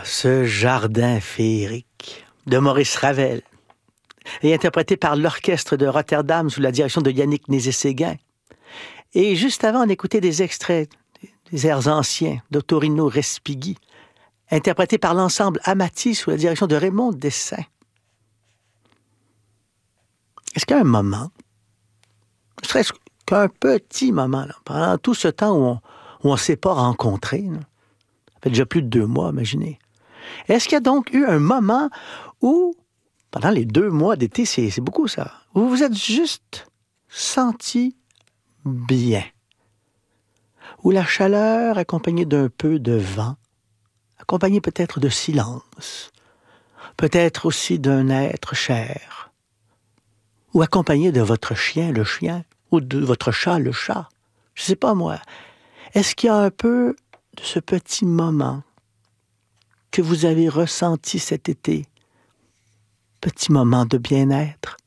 ce jardin féerique de Maurice Ravel et interprété par l'orchestre de Rotterdam sous la direction de Yannick Nézet-Séguin. Et juste avant, on écoutait des extraits des airs anciens d'Ottorino Respighi, interprété par l'ensemble Amati sous la direction de Raymond Dessin. Est-ce qu'il y a un moment, ne serait-ce qu'un petit moment, là, pendant tout ce temps où on ne s'est pas rencontrés, là, ça fait déjà plus de 2 mois, imaginez. Est-ce qu'il y a donc eu un moment où, pendant les 2 mois d'été, c'est beaucoup ça, où vous vous êtes juste senti bien, où la chaleur accompagnée d'un peu de vent, accompagnée peut-être de silence, peut-être aussi d'un être cher, ou accompagnée de votre chien, le chien, ou de votre chat, le chat, je ne sais pas moi. Est-ce qu'il y a un peu de ce petit moment que vous avez ressenti cet été? Petit moment de bien-être?